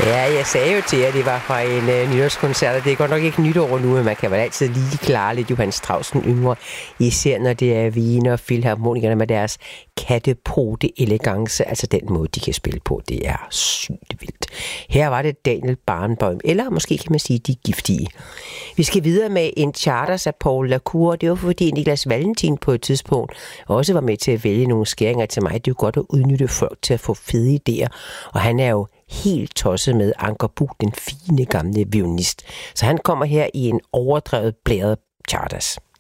Ja, jeg sagde jo til jer, at det var fra en nytårskoncert, og det er godt nok ikke nytår nu, men man kan vel altid lige klare lidt Johann Strauss den yngre, især når det er Wiener Philharmonikerne med deres kattepote elegance, altså den måde, de kan spille på, det er sygt vildt. Her var det Daniel Barenboim, eller måske kan man sige, de giftige. Vi skal videre med en charters af Paul Lacour. Det var fordi Niklas Valentin på et tidspunkt også var med til at vælge nogle skæringer til mig. Det er jo godt at udnytte folk til at få fede idéer, og han er jo helt tosset med Anker Buch, den fine gamle violinist. Så han kommer her i en overdrevet blæret charters.